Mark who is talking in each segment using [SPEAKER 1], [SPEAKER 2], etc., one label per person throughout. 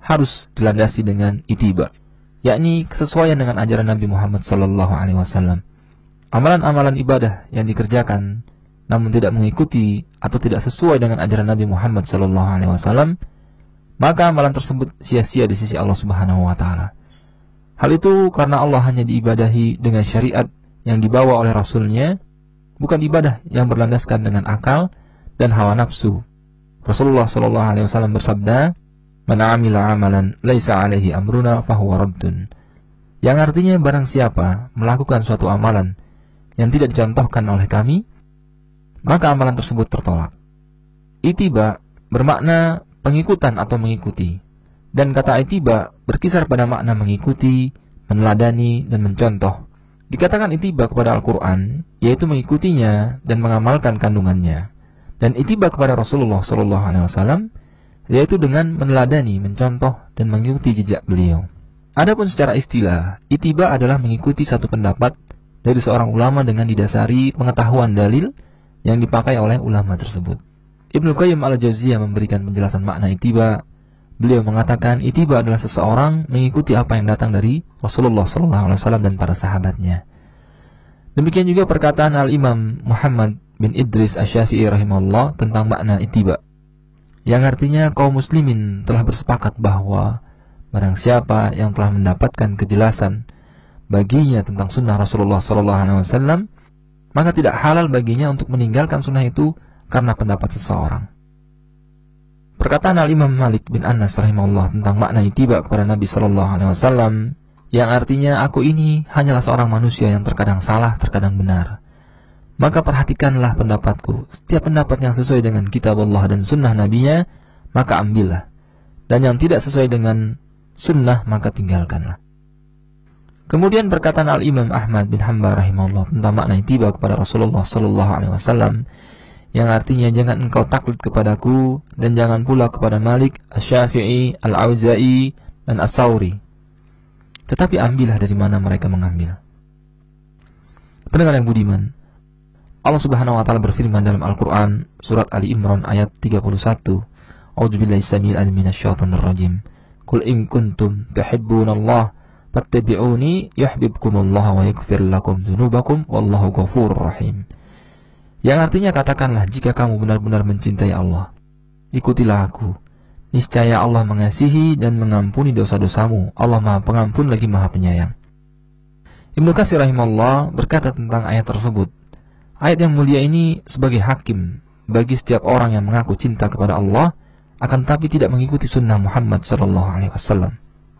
[SPEAKER 1] harus dilandasi dengan ittiba, yakni kesesuaian dengan ajaran Nabi Muhammad SAW. Amalan-amalan ibadah yang dikerjakan namun tidak mengikuti atau tidak sesuai dengan ajaran Nabi Muhammad SAW, maka amalan tersebut sia-sia di sisi Allah Subhanahu wa Ta'ala. Hal itu karena Allah hanya diibadahi dengan syariat yang dibawa oleh Rasulnya, bukan ibadah yang berlandaskan dengan akal dan hawa nafsu. Rasulullah SAW bersabda, "Man 'amila 'amalan laisa 'alaihi amruna fahuwa raddun." Yang artinya barang siapa melakukan suatu amalan yang tidak dicontohkan oleh kami, maka amalan tersebut tertolak. Ittiba bermakna pengikutan atau mengikuti, dan kata ittiba berkisar pada makna mengikuti, meneladani, dan mencontoh. Dikatakan ittiba kepada Al-Quran, yaitu mengikutinya dan mengamalkan kandungannya, dan ittiba kepada Rasulullah SAW, yaitu dengan meneladani, mencontoh, dan mengikuti jejak beliau. Adapun secara istilah, ittiba adalah mengikuti satu pendapat dari seorang ulama dengan didasari pengetahuan dalil yang dipakai oleh ulama tersebut. Ibnu Qayyim al-Jauziyah memberikan penjelasan makna ittiba. Beliau mengatakan ittiba adalah seseorang mengikuti apa yang datang dari Rasulullah SAW dan para sahabatnya. Demikian juga perkataan Al-Imam Muhammad bin Idris Asy-Syafi'i rahimahullah tentang makna ittiba, yang artinya kaum muslimin telah bersepakat bahwa barang siapa yang telah mendapatkan kejelasan baginya tentang sunnah Rasulullah SAW, maka tidak halal baginya untuk meninggalkan sunnah itu karena pendapat seseorang. Perkataan Al-Imam Malik bin Anas rahimahullah tentang makna ittiba kepada Nabi SAW, yang artinya aku ini hanyalah seorang manusia yang terkadang salah, terkadang benar. Maka perhatikanlah pendapatku. Setiap pendapat yang sesuai dengan kitab Allah dan sunnah Nabi-Nya, maka ambillah. Dan yang tidak sesuai dengan sunnah, maka tinggalkanlah. Kemudian perkataan Al-Imam Ahmad bin Hanbal rahimahullah tentang makna ittiba kepada Rasulullah SAW, yang artinya jangan engkau taklid kepadaku dan jangan pula kepada Malik, Asy-Syafi'i, Al-Auza'i, dan As-Sauri, tetapi ambillah dari mana mereka mengambil. Pendengar yang budiman, Allah Subhanahu wa Ta'ala berfirman dalam Al-Quran surat Ali Imran ayat 31, A'udzubillahi samil alim minasyaitonir rajim. Qul in kuntum tuhibbunallah fattabi'uni yuhibbukumullah wa yaghfir lakum dzunubakum wallahu ghafurur rahim. Yang artinya katakanlah, jika kamu benar-benar mencintai Allah, ikutilah aku. Niscaya Allah mengasihi dan mengampuni dosa-dosamu. Allah Maha Pengampun lagi Maha Penyayang. Ibnu Katsir rahimahullah berkata tentang ayat tersebut, ayat yang mulia ini sebagai hakim bagi setiap orang yang mengaku cinta kepada Allah, akan tapi tidak mengikuti sunnah Muhammad SAW.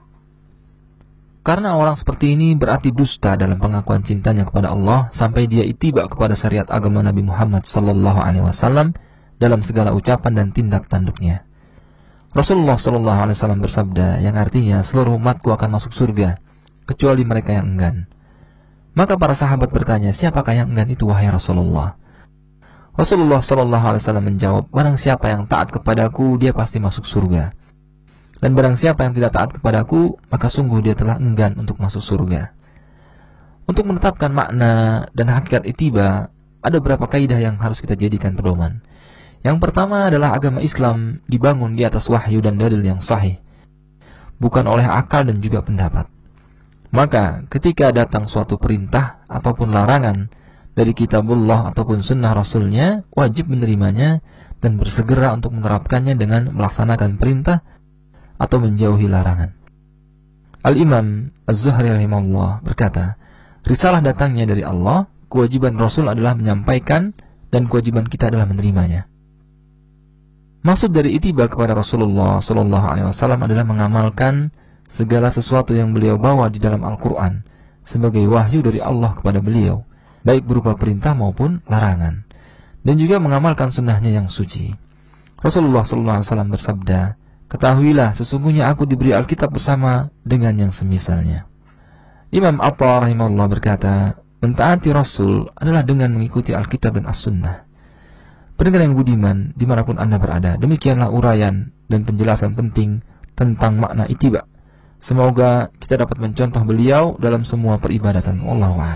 [SPEAKER 1] Karena orang seperti ini berarti dusta dalam pengakuan cintanya kepada Allah sampai dia ittiba kepada syariat agama Nabi Muhammad SAW dalam segala ucapan dan tindak tanduknya. Rasulullah SAW bersabda, yang artinya seluruh umatku akan masuk surga kecuali mereka yang enggan. Maka para sahabat bertanya, siapakah yang enggan itu wahai Rasulullah? Rasulullah SAW menjawab, barang siapa yang taat kepadaku, dia pasti masuk surga. Dan barang siapa yang tidak taat kepadaku, maka sungguh dia telah enggan untuk masuk surga. Untuk menetapkan makna dan hakikat ittiba, ada beberapa kaidah yang harus kita jadikan pedoman. Yang pertama adalah agama Islam dibangun di atas wahyu dan dalil yang sahih, bukan oleh akal dan juga pendapat. Maka ketika datang suatu perintah ataupun larangan dari kitabullah ataupun sunnah Rasulnya, wajib menerimanya dan bersegera untuk menerapkannya dengan melaksanakan perintah atau menjauhi larangan. Al-Imam Az-Zuhri rahimahullah berkata, risalah datangnya dari Allah, kewajiban Rasul adalah menyampaikan dan kewajiban kita adalah menerimanya. Maksud dari ittiba kepada Rasulullah SAW adalah mengamalkan segala sesuatu yang beliau bawa di dalam Al-Quran sebagai wahyu dari Allah kepada beliau, baik berupa perintah maupun larangan, dan juga mengamalkan sunnahnya yang suci. Rasulullah SAW bersabda, ketahuilah sesungguhnya aku diberi Alkitab bersama dengan yang semisalnya. Imam Atta rahimahullah berkata, mentaati Rasul adalah dengan mengikuti Alkitab dan As-Sunnah. Pendengar yang budiman, dimanapun Anda berada, demikianlah uraian dan penjelasan penting tentang makna ittiba. Semoga kita dapat mencontoh beliau dalam semua peribadatan. Wallahu a'lam.